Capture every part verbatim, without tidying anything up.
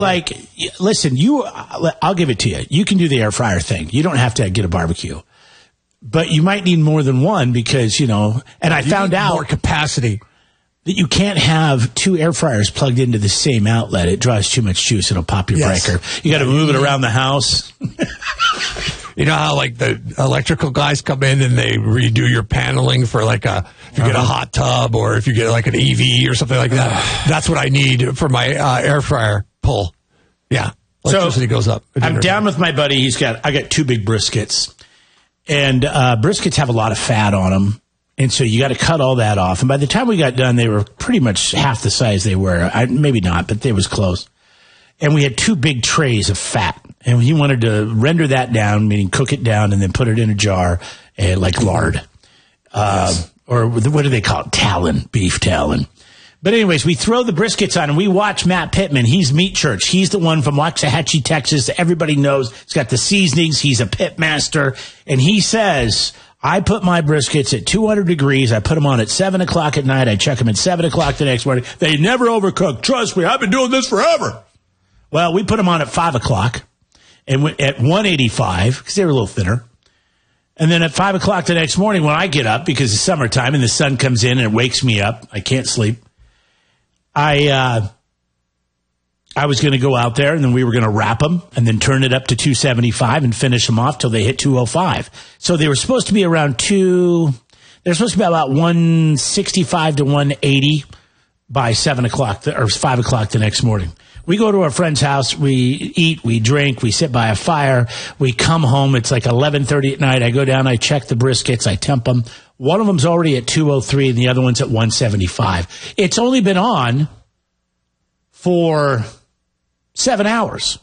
Like, listen, you, I'll give it to you. You can do the air fryer thing. You don't have to get a barbecue. But you might need more than one because, you know, and I you found out more capacity that you can't have two air fryers plugged into the same outlet. It draws too much juice. It'll pop your yes. breaker. You got to move it around the house. You know how like the electrical guys come in and they redo your paneling for like a, if you get a hot tub or if you get like an E V or something like that. That's what I need for my uh, air fryer pull. Yeah. Electricity so goes up. I'm down with my buddy. He's got, I got two big briskets. And uh, briskets have a lot of fat on them. And so you got to cut all that off. And by the time we got done, they were pretty much half the size they were. I, maybe not, but they was close. And we had two big trays of fat. And he wanted to render that down, meaning cook it down and then put it in a jar, uh, like lard. Uh, yes. Or what do they call it? Talon, beef talon. But anyways, we throw the briskets on and we watch Matt Pittman. He's Meat Church. He's the one from Waxahachie, Texas. Everybody knows. He's got the seasonings. He's a pit master. And he says, I put my briskets at two hundred degrees. I put them on at seven o'clock at night. I check them at seven o'clock the next morning. They never overcook. Trust me, I've been doing this forever. Well, we put them on at five o'clock and at one eighty-five because they were a little thinner. And then at five o'clock the next morning when I get up because it's summertime and the sun comes in and it wakes me up, I can't sleep. I uh, I was going to go out there and then we were going to wrap them and then turn it up to two seventy-five and finish them off till they hit two oh five. So they were supposed to be around two. They're supposed to be about one sixty-five to one eighty by seven o'clock or five o'clock the next morning. We go to our friend's house. We eat, we drink, we sit by a fire. We come home. It's like eleven thirty at night. I go down. I check the briskets. I temp them. One of them's already at two oh three and the other one's at one seventy-five. It's only been on for seven hours.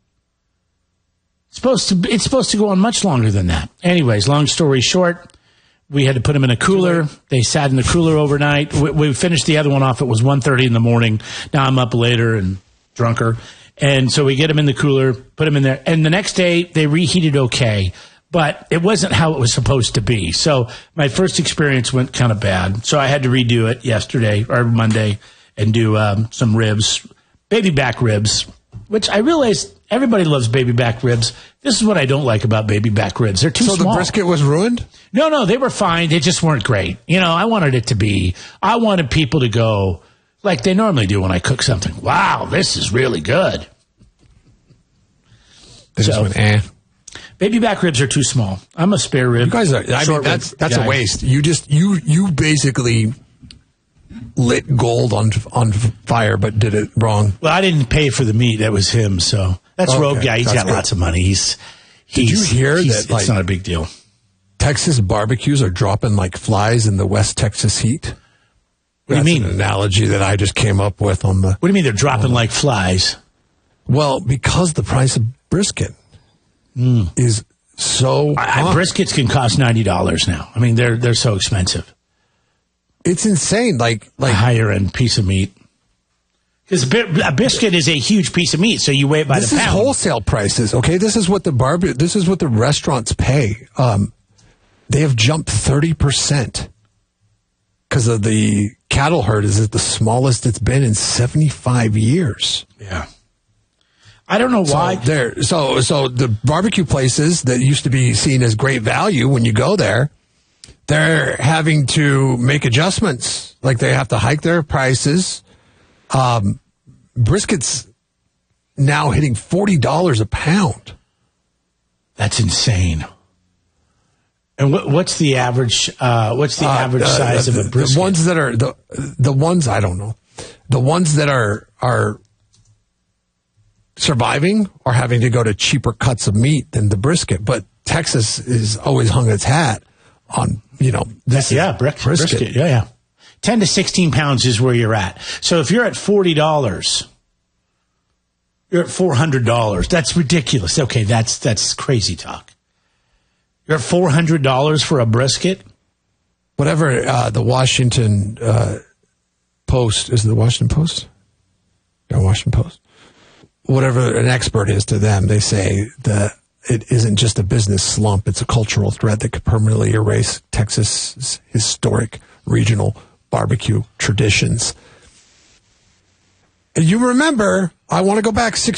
It's supposed to, it's supposed to go on much longer than that. Anyways, long story short, we had to put them in a cooler. They sat in the cooler overnight. We, we finished the other one off. It was one thirty in the morning. Now I'm up later and drunker. And so we get them in the cooler, put them in there. And the next day they reheated okay. But it wasn't how it was supposed to be. So my first experience went kind of bad. So I had to redo it yesterday or Monday and do um, some ribs, baby back ribs, which I realized everybody loves baby back ribs. This is what I don't like about baby back ribs. They're too so small. So the brisket was ruined? No, no, they were fine. They just weren't great. You know, I wanted it to be, I wanted people to go like they normally do when I cook something. Wow, this is really good. They just went, eh. Baby back ribs are too small. I'm a spare rib. You guys are, I mean, that's, that's a waste. You just, you, you basically lit gold on, on fire, but did it wrong. Well, I didn't pay for the meat. That was him. So that's okay. Rogue guy. He's that's got good. Lots of money. He's, he's, did you hear he's, that? Like, it's not a big deal. Texas barbecues are dropping like flies in the West Texas heat. What that's do you mean? An analogy that I just came up with on the. What do you mean they're dropping like flies? Well, because the price of brisket mm. is so I, I, briskets can cost ninety dollars now. I mean, they're they're so expensive. It's insane. Like like a higher end piece of meat. Because a biscuit is a huge piece of meat, so you weigh it by this the pound. This is wholesale prices. Okay, this is what the barbe- This is what the restaurants pay. Um, they have jumped thirty percent because of the cattle herd is at the smallest it's been in seventy-five years. Yeah. I don't know why. So, there, so, so the barbecue places that used to be seen as great value when you go there, they're having to make adjustments. Like they have to hike their prices. Um, briskets now hitting forty dollars a pound. That's insane. And what, what's the average? Uh, what's the uh, average uh, size uh, of a brisket? The ones that are the the ones I don't know. The ones that are are. surviving or having to go to cheaper cuts of meat than the brisket. But Texas is always hung its hat on, you know, this yeah, is brisket. brisket. Yeah, yeah. ten to sixteen pounds is where you're at. So if you're at forty dollars, you're at four hundred dollars. That's ridiculous. Okay, that's that's crazy talk. You're at four hundred dollars for a brisket? Whatever uh, the Washington uh, Post, is it the Washington Post? Yeah, Washington Post. Whatever an expert is to them, they say that it isn't just a business slump, it's a cultural threat that could permanently erase Texas's historic regional barbecue traditions. And you remember I want to go back six